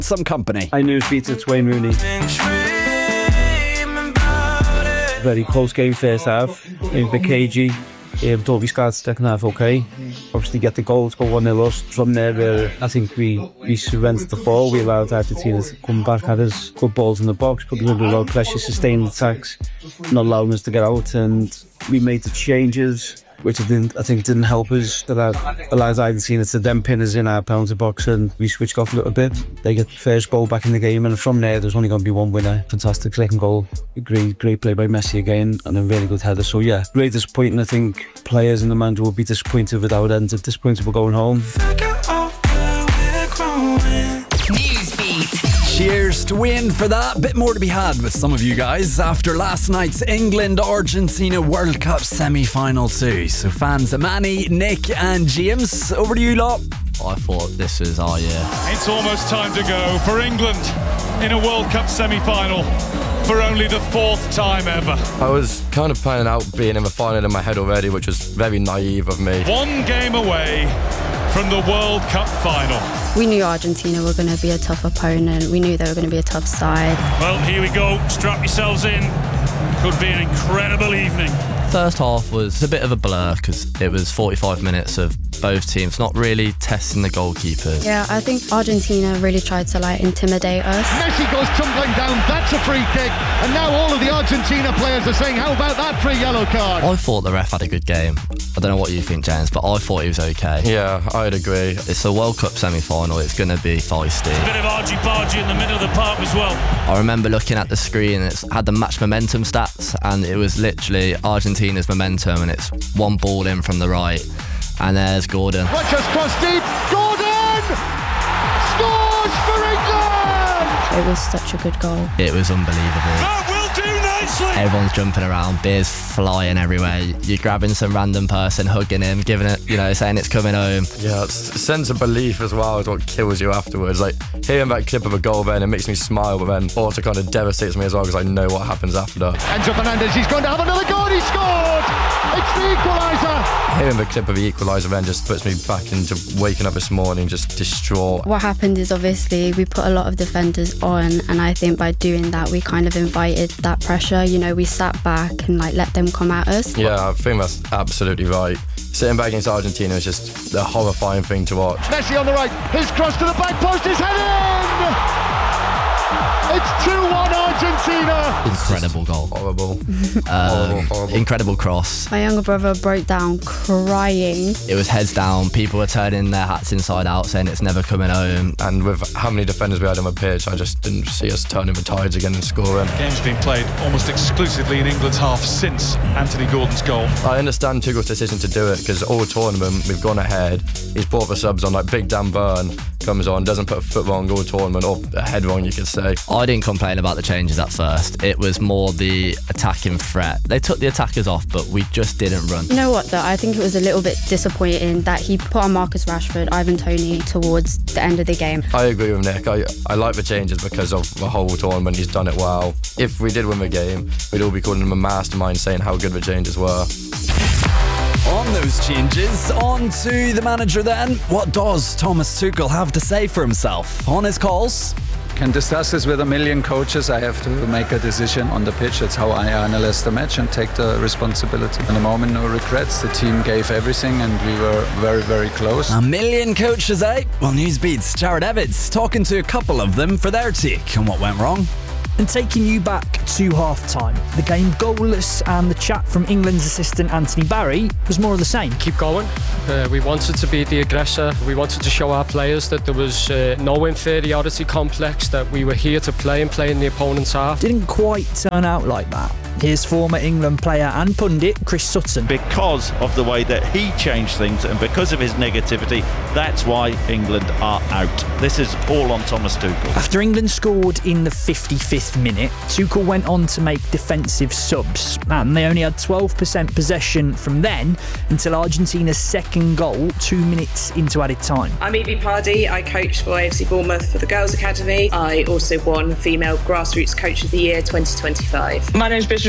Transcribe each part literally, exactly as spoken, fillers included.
some company. I knew beat it's Wayne Rooney. Very close game first half. A bit cagey. Um, Dovey Scott second half okay. Obviously get the goal to go one nil up. From there, uh, I think we, we surrendered the ball. We allowed Argentina to come back at us. Good balls in the box, put them under low pressure, sustained attacks, not allowing us to get out. And we made the changes, which I, didn't, I think didn't help us. That allowed Argentina to then pin us in our penalty box, and we switched off a little bit. They get the first goal back in the game, and from there there's only going to be one winner. Fantastic second goal, great, great play by Messi again, and a really good header. So yeah, great disappointing. I think players and the manager will be disappointed with our ends. Disappointed we're going home. Cheers to win for that. Bit more to be had with some of you guys after last night's England-Argentina World Cup semi-final too. So fans Manny, Nick and James, over to you lot. I thought this was our year. It's almost time to go for England in a World Cup semi-final for only the fourth time ever. I was kind of planning out being in the final in my head already, which was very naive of me. One game away from the World Cup final. We knew Argentina were going to be a tough opponent. We knew they were going to be a tough side. Well, here we go. Strap yourselves in. Could be an incredible evening. First half was a bit of a blur because it was forty-five minutes of both teams not really testing the goalkeepers. Yeah, I think Argentina really tried to like intimidate us. Messi goes tumbling down, that's a free kick, and now all of the Argentina players are saying, how about that free yellow card? I thought the ref had a good game. I don't know what you think, James, but I thought he was okay. Yeah, I'd agree. It's a World Cup semi-final, it's going to be feisty. A bit of argy-bargy in the middle of the park as well. I remember looking at the screen, it had the match momentum stats, and it was literally Argentina's momentum, and it's one ball in from the right. And there's Gordon. Rogers cross deep. Gordon scores for England! It was such a good goal. It was unbelievable. That will do nicely! Everyone's jumping around, beers flying everywhere. You're grabbing some random person, hugging him, giving it, you know, saying it's coming home. Yeah, it's a sense of belief as well is what kills you afterwards. Like, hearing that clip of a goal then, it makes me smile, but then also kind of devastates me as well because I know what happens after. Enzo Fernandez, he's going to have another goal, he scored! It's the equaliser! Hearing the clip of the equaliser then just puts me back into waking up this morning just distraught. What happened is obviously we put a lot of defenders on, and I think by doing that we kind of invited that pressure. You know, we sat back and like let them come at us. Yeah, I think that's absolutely right. Sitting back against Argentina is just a horrifying thing to watch. Messi on the right, his cross to the back post is headed in! It's two one Argentina! Incredible goal. Horrible. Um, horrible, horrible. Incredible cross. My younger brother broke down crying. It was heads down. People were turning their hats inside out, saying it's never coming home. And with how many defenders we had on the pitch, I just didn't see us turning the tides again and scoring. The game's been played almost exclusively in England's half since Anthony Gordon's goal. I understand Tuchel's decision to do it because all tournament we've gone ahead. He's brought the subs on, like Big Dan Burn comes on, doesn't put a foot wrong all tournament, or a head wrong, you could say. I didn't complain about the changes at first. It was more the attacking threat. They took the attackers off, but we just didn't run. You know what though, I think it was a little bit disappointing that he put on Marcus Rashford, Ivan Toney towards the end of the game. I agree with Nick. I, I like the changes because of the whole tournament. He's done it well. If we did win the game, we'd all be calling him a mastermind, saying how good the changes were. On those changes, on to the manager then. What does Thomas Tuchel have to say for himself on his calls? Can discuss this with a million coaches. I have to make a decision on the pitch. That's how I analyze the match and take the responsibility. In the moment, no regrets. The team gave everything and we were very, very close. A million coaches, eh? Well, Newsbeat's Jared Evans talking to a couple of them for their take on what went wrong. And taking you back to half-time, the game goalless and the chat from England's assistant Anthony Barry was more of the same. Keep going. Uh, we wanted to be the aggressor. We wanted to show our players that there was uh, no inferiority complex, that we were here to play and play in the opponent's half. Didn't quite turn out like that. Here's former England player and pundit Chris Sutton. Because of the way that he changed things and because of his negativity, that's why England are out. This is all on Thomas Tuchel. After England scored in the fifty-fifth minute, Tuchel went on to make defensive subs, and they only had twelve percent possession from then until Argentina's second goal two minutes into added time. I'm Evie Pardee. I coach for A F C Bournemouth for the Girls Academy. I also won Female Grassroots Coach of the Year twenty twenty-five. My name's Bishop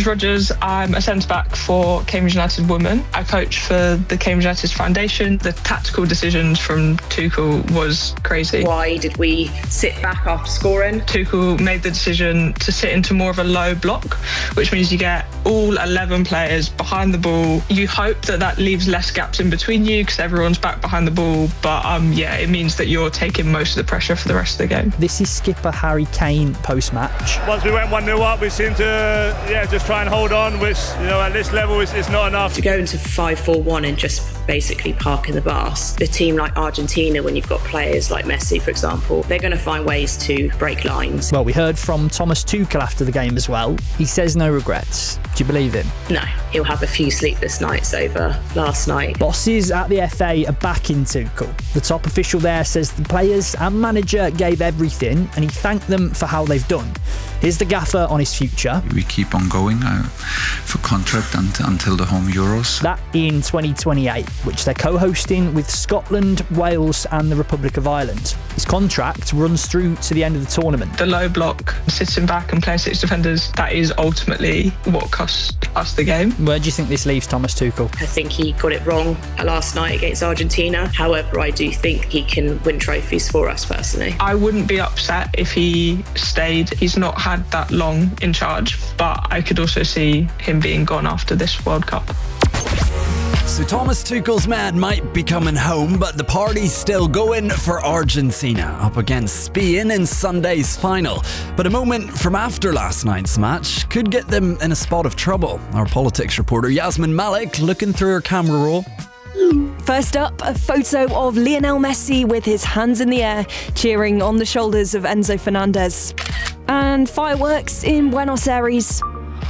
Beatrice Rogers. I'm a centre-back for Cambridge United Women. I coach for the Cambridge United Foundation. The tactical decisions from Tuchel was crazy. Why did we sit back after scoring? Tuchel made the decision to sit into more of a low block, which means you get all eleven players behind the ball. You hope that that leaves less gaps in between you because everyone's back behind the ball. But um, yeah, it means that you're taking most of the pressure for the rest of the game. This is skipper Harry Kane post-match. Once we went one nil up, we seemed to yeah just try and hold on, which you know at this level is, is not enough. To go into five four one and just basically park in the bus. A team like Argentina, when you've got players like Messi, for example, they're going to find ways to break lines. Well, we heard from Thomas Tuchel after the game as well. He says no regrets. Do you believe him? No, he'll have a few sleepless nights over last night. Bosses at the F A are backing Tuchel. The top official there says the players and manager gave everything and he thanked them for how they've done. Here's the gaffer on his future. We keep on going uh, for contract until, until the home Euros. That in twenty twenty-eight, which they're co-hosting with Scotland, Wales and the Republic of Ireland. His contract runs through to the end of the tournament. The low block, sitting back and playing six defenders, that is ultimately what cost us the game. Where do you think this leaves Thomas Tuchel? I think he got it wrong last night against Argentina. However, I do think he can win trophies for us personally. I wouldn't be upset if he stayed. He's not had that long in charge, but I could also see him being gone after this World Cup. So Thomas Tuchel's man might be coming home, but the party's still going for Argentina up against Spain in Sunday's final. But a moment from after last night's match could get them in a spot of trouble. Our politics reporter Yasmin Malik looking through her camera roll. First up, a photo of Lionel Messi with his hands in the air, cheering on the shoulders of Enzo Fernandez. And fireworks in Buenos Aires.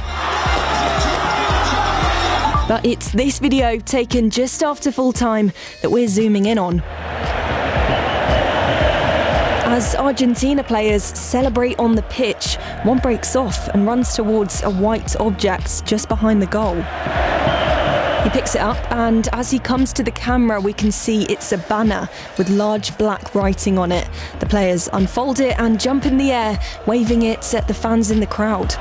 But it's this video taken just after full time that we're zooming in on. As Argentina players celebrate on the pitch, one breaks off and runs towards a white object just behind the goal. He picks it up, and as he comes to the camera, we can see it's a banner with large black writing on it. The players unfold it and jump in the air, waving it at the fans in the crowd.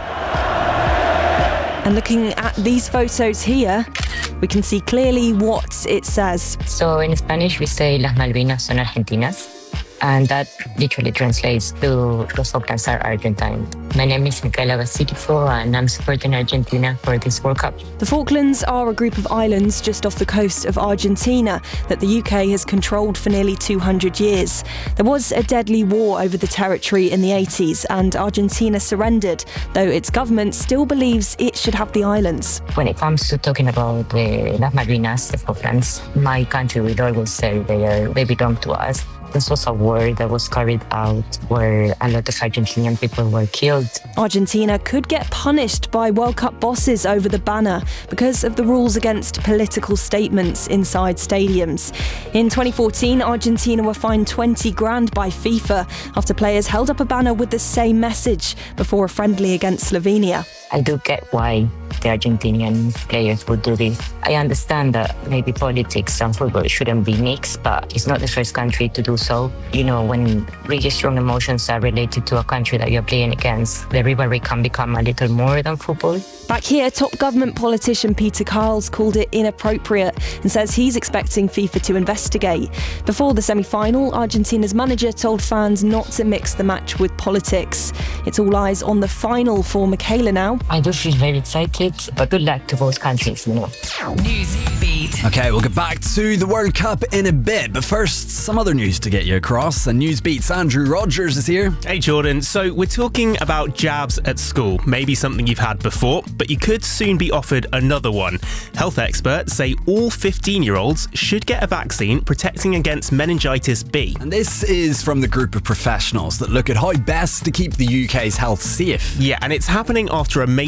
And looking at these photos here, we can see clearly what it says. So in Spanish, we say Las Malvinas son Argentinas. And that literally translates to Los Falklands are Argentine. My name is Micaela Basilico and I'm supporting Argentina for this World Cup. The Falklands are a group of islands just off the coast of Argentina that the U K has controlled for nearly two hundred years. There was a deadly war over the territory in the eighties and Argentina surrendered, though its government still believes it should have the islands. When it comes to talking about the Las Malvinas, the Falklands, my country would always say they, are, they belong to us. This was a war that was carried out where a lot of Argentinian people were killed. Argentina could get punished by World Cup bosses over the banner because of the rules against political statements inside stadiums. In twenty fourteen, Argentina were fined twenty grand by FIFA after players held up a banner with the same message before a friendly against Slovenia. I do get why the Argentinian players would do this. I understand that maybe politics and football shouldn't be mixed, but it's not the first country to do so. You know, when really strong emotions are related to a country that you're playing against, the rivalry can become a little more than football. Back here, top government politician Peter Carles called it inappropriate and says he's expecting FIFA to investigate. Before the semi-final, Argentina's manager told fans not to mix the match with politics. It's all eyes on the final for Micaela now. I do feel very excited, but good luck to both countries, you know. News beat. Okay, we'll get back to the World Cup in a bit, but first, some other news to get you across. And Newsbeat's Andrew Rogers is here. Hey Jordan, so we're talking about jabs at school, maybe something you've had before, but you could soon be offered another one. Health experts say all fifteen-year-olds should get a vaccine protecting against meningitis B. And this is from the group of professionals that look at how best to keep the U K's health safe. Yeah, and it's happening after a major